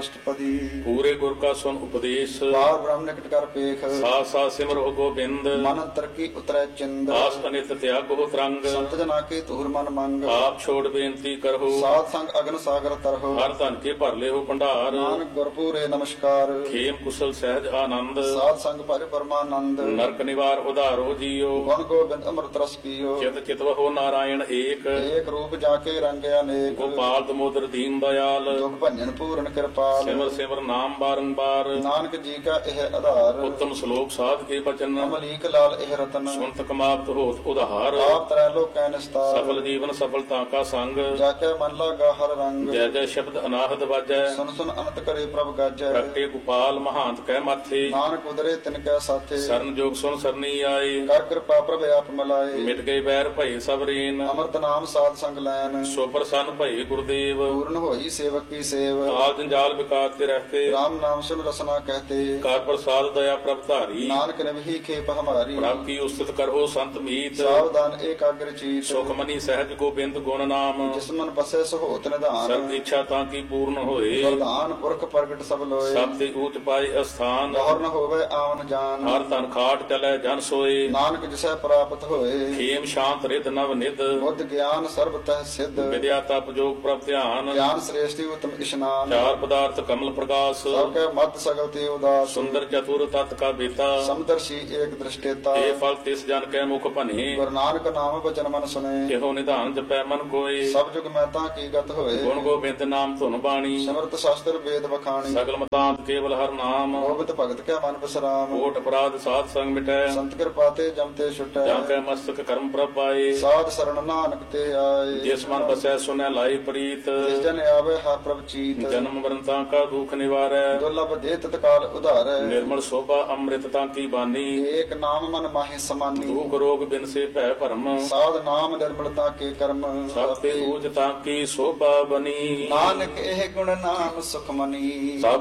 ਅਸ਼ਟਪਦੀ। ਪੂਰੇ ਗੁਰ ਕਾ ਸੁਨ ਉਪਦੇਸ਼, ਬਾਰ ਬ੍ਰਹਮ ਨਿਕਟ ਕਰ ਪੇਖ, ਸਾਥ ਸਾਥ ਸਿਮਰੋ ਗੋਬਿੰਦ। ਮਨ ਅੰਤਰ ਕੀ ਉਤਰੈ ਚਿੰਦ, ਆਸ ਅਨਿਤ ਤਿਆਗੋ ਤਰੰਗ, ਸੰਤ ਜਨਾ ਕੇ ਧੂਰ ਮਨ ਮੰਗ। ਆਪ ਛੋੜ ਬੇਨਤੀ ਕਰੋ, ਸਾਧ ਸੰਗ ਅਗਨ ਸਾਗਰ ਤਰਹੁ, ਹਰ ਧਨ ਕੇ ਭਰ ਲਿਓ ਭੰਡਾਰ। ਨਾਨਕ ਗੁਰਪੂਰੇ ਨਮਸਕਾਰ। ਖੇਮ ਕੁਸ਼ਲ ਸਹਿਜ ਆਨੰਦ, ਸਾਧ ਸੰਗ ਭਜ ਪਰਮਾਨੰਦ, ਨਰਕ ਨਿਵਾਰ ਉਧਾਰੋ ਜੀਓ। ਗੁਣ ਗੋਬਿੰਦ ਅੰਮ੍ਰਿਤ ਰਸ ਪੀਓ, ਚਿਤ ਚਿਤਵਹੁ ਨਾਰਾਇਣ ਏਕ, ਏਕ ਰੂਪ ਜਾ ਕੇ ਰੰਗ ਅਨੇਕ। ਗੋਪਾਲ ਦਮੋਦਰ ਦੀਨ ਦਇਆਲ, ਦੁਖ ਭੰਜਨ ਪੂਰਨ ਕਿਰਪਾਲ। ਸਿਮਰ ਸਿਮਰ ਨਾਮ ਬਾਰੰਬਾਰ। ਨਾਨਕ ਜੀ ਕਾ ਇਹ ਆਧਾਰ, ਉੱਤਮ ਸ਼ਲੋਕ ਸਾਧ ਕੇ ਬਚਨ, ਅਮਲੀਕ ਲਾਲ ਇਹ ਰਤਨ। ਸੁਨਤ ਕਮਾਵਤ ਹੋਤ ਉਧਾਰ। ਆਪ ਤਰੈ ਲੋਕੈ ਨਿਸਤਾਰ, ਸਫਲ ਜੀਵਨ ਸਫਲਤਾ ਕਾ ਸੰਗ, ਜਾ ਕੇ ਮਨ ਲਾਗਾ ਹਰ ਰੰਗ। ਜੈ ਜੈ ਸ਼ਬਦ ਅਨਾਹਦ ਵਾਜੈ, ਸੁਨ ਸੁਨ ਅਨੰਤ ਕਰੇ ਪ੍ਰਭ ਗਾਜੈ। ਪ੍ਰਗਟੇ ਗੋਪਾਲ ਮਹਾਂਤ ਕਹਿ ਮਾਥੇ, ਨਾਨਕ ਉਦਰੇ ਤਿਨ ਕੈ ਸਾਥੇ। ਸਰਨ ਜੋਗ ਸੁਨ ਸਰਨੀ ਆਏ, ਕਰ ਕਿਰਪਾ ਪ੍ਰਭ ਆਪ ਮਲਾਏ। ਮਿਟ ਗਏ ਬੈਰ ਭਏ ਸਭ ਰੀਨ, ਅੰਮ੍ਰਿਤ ਨਾਮ ਸਾਧ ਸੰਗ ਲੈਨ। ਸੋ ਪ੍ਰਸੰਨ ਭਏ ਗੁਰਦੇਵ। ਪੂਰਨ ਹੋਈ ਸੇਵਕ ਕੀ ਸੇਵ, ਕਾਲ ਜੰਜਾਲ ਵਿਕਾਰ ਤੇ ਰਹਤੇ, ਰਾਮ ਨਾਮ ਸੁਨ ਰਸਨਾ ਕਹਤੇ। ਕਰ ਪ੍ਰਸਾਦ ਦਇਆ ਪ੍ਰਭ ਧਾਰੀ, ਨਾਨਕ ਨਿਵਹੀ ਖੇਪ ਹਮਾਰੀ। ਪ੍ਰਭ ਕੀ ਉਸਤਤ ਕਰੋ ਸੰਤ ਮੀਤ, ਸਾਵਧਾਨ ਏਕਾਗਰ ਚੀਤ। ਸੁਖ ਮਨੀ ਸਹਿਜ ਗੋਬਿੰਦ ਗੁਣ ਨਾਮ, ਜਿਸ ਮਨ ਬਸੈ ਸੋ ਹੋਤ ਨਿਧਾਨ। ਸਰਬ ਇੱਛਾ ਤਾਂ ਕੀ ਪੂਰਨ ਹੋਏ, ਵਰਦਾਨ ਪੁਰਖ ਪ੍ਰਗਟ ਸਭ ਲੋਏ। ਸਭ ਤੇ ਊਚ ਪਾਏ ਅਸਥਾਨ, ਗੌਰ ਨ ਹੋਵੇ ਆਵਨ ਜਾਨ। ਹਰ ਤਨ ਖਾਟ ਚਲੈ ਜਨ ਸੋਏ, ਨਾਨਕ ਜਿਸੈ ਪ੍ਰਾਪਤ ਹੋਏ। ਖੇਮ ਸ਼ਾਂਤ ਰਿਦ ਨਵ ਨਿਦ, ਬੁੱਧ ਗਿਆਨ ਸਰਬ ਤਹਿ ਸਿੱਧ। ਵਿਦਿਆ ਤਪ ਜੋਗ ਪ੍ਰਭ ਧਿਆਨ, ਗਿਆਨ ਸ੍ਰੇਸ਼ਟੀ ਉਤਮ ਇਸ਼ਨਾਨ। ਚਾਰ ਪਦਾਰਥ ਕਮਲ ਪ੍ਰਕਾਸ਼, ਸਭ ਕੈ ਮਤ ਸਗਲ ਤੇ ਉਦਾਸ। ਸੁੰਦਰ ਚਤੁਰ ਤਤ ਕਾ ਬੇਤਾ, ਸਮਦਰਸ਼ੀ ਏਕ ਦ੍ਰਿਸ਼ਟੇਤਾ। ਇਹ ਫਲ ਤਿਸ ਜਨ ਕੈ ਮੁਖ ਭਨੇ, ਗੁਰੂ ਨਾਨਕ ਨਾਮ ਬਚਨ ਮਨ ਸੁਨੇ। ਇਹੋ ਨਿਧਾਨ ਜਪੈ ਮਨ ਕੋਏ, ਸਭ ਜੁਗ ਮੈਂ ਤਾਂ ਕੀ ਗਤ ਹੋਏ। ਗੁਣ ਗੋਬਿੰਦ ਨਾਮ ਧੁਨ ਬਾਣੀ, ਸਿਮਰਤ ਸ਼ਾਸਤਰ ਵੇਦ ਬਖਾਣੀ। ਸਗਲ ਮਤਾਂਤ ਕੇਵਲ ਹਰ ਨਾਮ, ਗੋਬਿੰਦ ਭਗਤ ਕੈ ਮਨ ਬਸਰਾਮ। ਓਟ ਅਪਰਾਧ ਸਾਧ ਸੰਗ ਮਿਟੈ, ਸੰਤ ਕਿਰਪਾ ਤੇ ਜਮ ਤੇ ਛੁਟੈ। ਜਾਂ ਕੈ ਮਸਤਕ ਕਰਮ ਪ੍ਰਭ ਪਾਏ, ਸਾਧ ਸਰਣ ਨਾਨਕ ਤੇ ਆਏ। ਜਿਸ ਮਨ ਬਸੈ ਸੁਨੈ ਲਾਈ ਪ੍ਰੀਤ, ਜਿਸ ਜਨ ਆਵੇ ਹਰ ਪ੍ਰਭ ਚੀਤ। ਜਨਮ ਮਰਨ ਤਾਂ ਕਾ ਦੁਖ ਨਿਵਾਰੈ, ਦੁਰਲਭ ਦੇ ਤਤਕਾਲ ਉਧਾਰੈ। ਨਿਰਮਲ ਸੋਭਾ ਅੰਮ੍ਰਿਤ ਤਾਂ ਕੀ ਬਾਨੀ, ਏਕ ਨਾਮ ਮਨ ਮਾਹਿ ਸਮਾਨੀ। ਦੁਖ ਰੋਗ ਬਿਨ ਸੇ ਭੈ ਭਰਮ, ਸਾਧ ਨਾਮ ਨਿਰਮਲਤਾ ਕੇ ਕਰਮ। ਸਭ ਤੇ ਊਚ ਤਾਂ ਕੀ ਸੋਭਾ ਬਨੀ। ਨਾਨਕ ਇਹ ਗੁਣ ਨਾਮ ਸੁਖ ਮਨੀ। ਸਭ